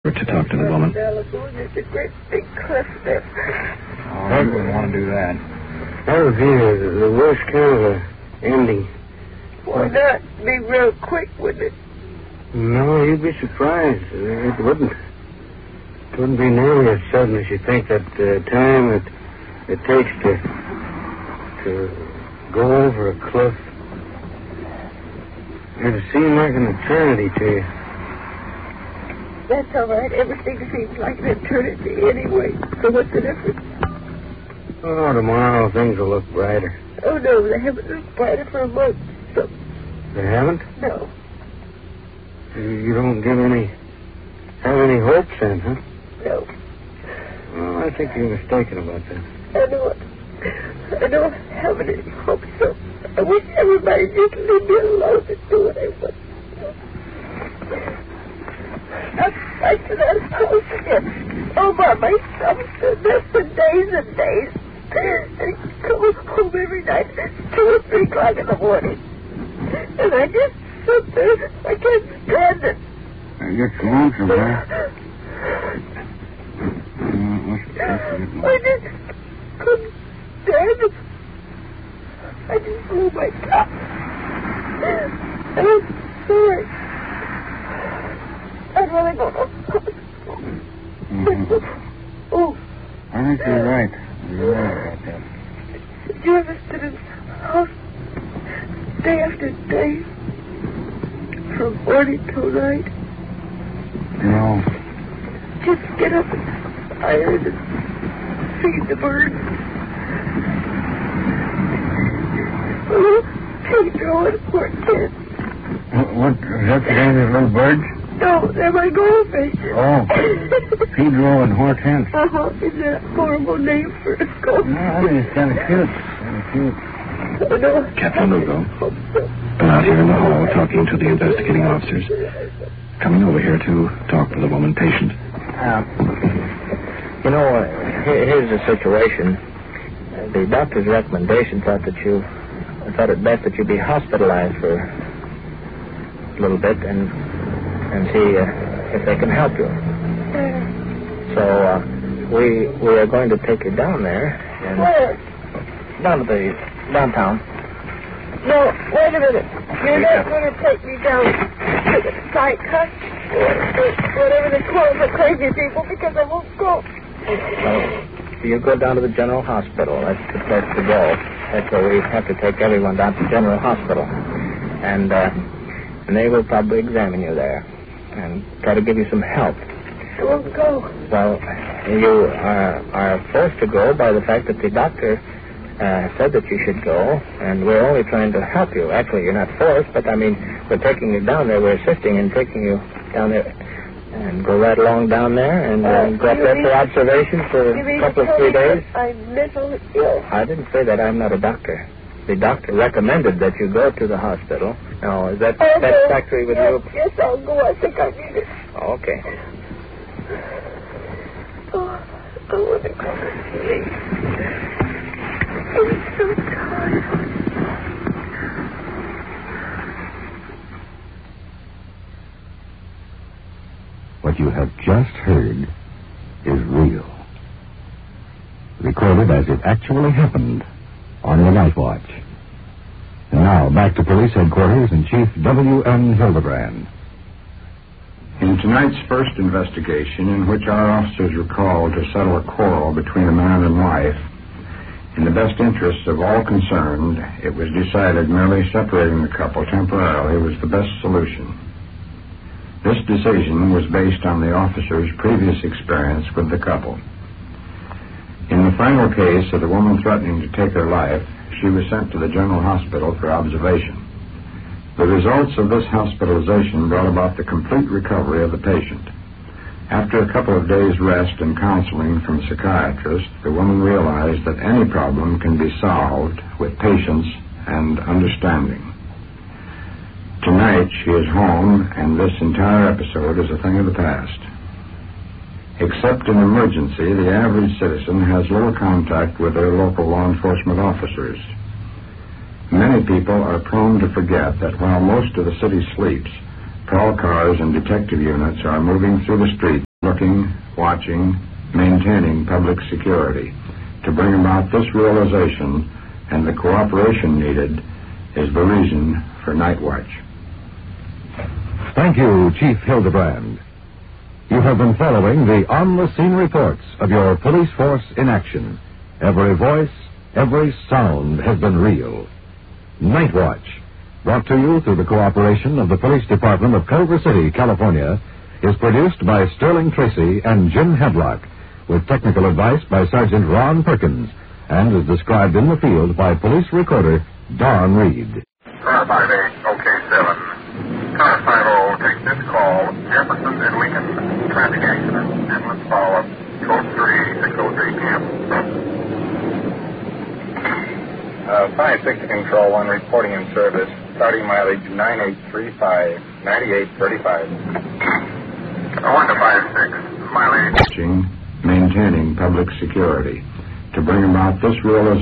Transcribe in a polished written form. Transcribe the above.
to talk to the woman. There's a great big cliff there. Oh, I wouldn't want to do that. That would be the worst kind of a ending. Why not? Be real quick, wouldn't it? No, you'd be surprised. It wouldn't. It wouldn't be nearly as sudden as you think. That time it takes to go over a cliff. It'd seem like an eternity to you. That's all right. Everything seems like an eternity anyway. So what's the difference? Oh, tomorrow things will look brighter. Oh, no, they haven't looked brighter for a month. So... They haven't? No. You don't have any hopes then, huh? No. Well, I think you're mistaken about that. I don't have any hopes, so I wish everybody just leave me alone and do what I want. I'm back to that house again. All by myself. There for days and days. And come home every night at 2 or 3 o'clock in the morning. And I just sit there. I can't stand it. I get lonesome, huh? I just couldn't stand it. I just blew my top. And I'm sorry. I'd rather go to hospital. Oh. I think you're right. You're right about that. Did you ever sit in the house day after day? From morning till night? No. Just get up and iron and feed the birds. Oh, Pedro and poor kid. What? Is that the name of the little birds? No, they're my goldfish. Oh. Pedro and Hortense. Isn't that a horrible name for a goldfish? No, I think it's kind of cute. Oh, no. Captain Lugo. I'm out here in the hall talking to the investigating officers. Coming over here to talk to the woman patient. Here's the situation. The doctor's recommendation thought it best that you be hospitalized for a little bit and see if they can help you. So we are going to take you down there. And Where? Down to the downtown. No, wait a minute. You're not going to take me down to the psych, huh? Whatever they call the crazy people, because I won't go. So you go down to the general hospital. That's the place to go. That's where we have to take everyone down to the general hospital. And they will probably examine you there and try to give you some help. I won't go. Well, you are forced to go by the fact that the doctor said that you should go, and we're only trying to help you. Actually, you're not forced, but I mean, we're taking you down there. We're assisting in taking you down there, and go right along down there, and go up there for observation for a couple of 3 days. I'm mentally ill. I didn't say that. I'm not a doctor. The doctor recommended that you go to the hospital. Now, is that satisfactory with you? Yes, I'll go. I think I need it. Oh, okay. Oh, I want to go to sleep. I'm so tired. What you have just heard is real. Recorded as it actually happened on the Night Watch. And now, back to Police Headquarters and Chief W.M. Hildebrand. In tonight's first investigation, in which our officers were called to settle a quarrel between a man and wife, in the best interests of all concerned, it was decided merely separating the couple temporarily was the best solution. This decision was based on the officers' previous experience with the couple. In the final case of the woman threatening to take her life, she was sent to the general hospital for observation. The results of this hospitalization brought about the complete recovery of the patient. After a couple of days' rest and counseling from a psychiatrist, the woman realized that any problem can be solved with patience and understanding. Tonight, she is home, and this entire episode is a thing of the past. Except in emergency, the average citizen has little contact with their local law enforcement officers. Many people are prone to forget that while most of the city sleeps, Patrol cars and detective units are moving through the streets, looking, watching, maintaining public security. To bring about this realization and the cooperation needed is the reason for Night Watch. Thank you, Chief Hildebrand. You have been following the on-the-scene reports of your police force in action. Every voice, every sound has been real. Night Watch, brought to you through the cooperation of the Police Department of Culver City, California, is produced by Sterling Tracy and Jim Hadlock, with technical advice by Sergeant Ron Perkins, and is described in the field by police recorder Don Reed. Car 58, OK7. Car 50, take this call. Jefferson and Lincoln, traffic accident. Ambulance follow-up. Code 3, 6:03 p.m. 5-6 Control 1, reporting in service. Starting mileage 9835, 9835. 1 to 56, mileage. Maintaining public security. To bring about this realization